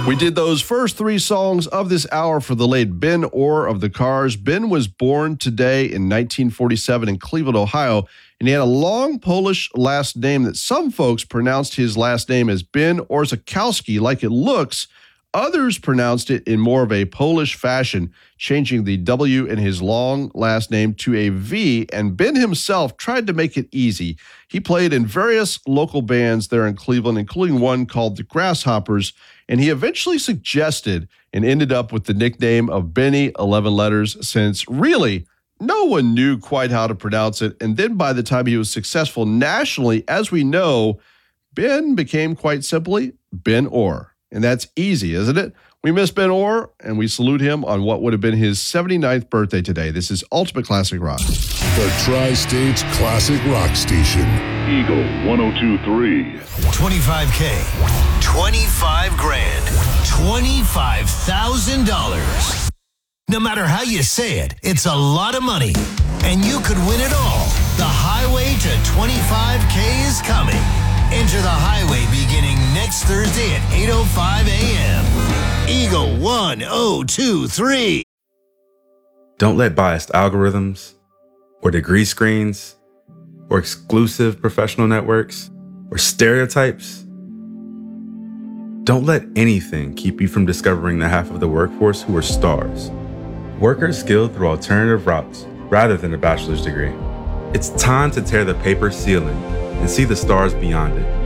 We did those first three songs of this hour for the late Ben Orr of the Cars. Ben was born today in 1947 in Cleveland, Ohio, and he had a long Polish last name that some folks pronounced his last name as Ben Orzechowski, like it looks. Others pronounced it in more of a Polish fashion, changing the W in his long last name to a V, and Ben himself tried to make it easy. He played in various local bands there in Cleveland, including one called the Grasshoppers, and he eventually suggested and ended up with the nickname of Benny 11 Letters, since really no one knew quite how to pronounce it. And then by the time he was successful nationally, as we know, Ben became quite simply Ben Orr. And that's easy, isn't it? We miss Ben Orr, and we salute him on what would have been his 79th birthday today. This is Ultimate Classic Rock. The Tri-States Classic Rock Station. Eagle 102.3. 25K, 25 grand, $25,000. No matter how you say it, it's a lot of money. And you could win it all. The highway to 25K is coming. Enter the highway beginning next Thursday at 8:05 a.m. Eagle 1023. Don't let biased algorithms or degree screens or exclusive professional networks or stereotypes. Don't let anything keep you from discovering the half of the workforce who are stars. Workers skilled through alternative routes rather than a bachelor's degree. It's time to tear the paper ceiling and see the stars beyond it.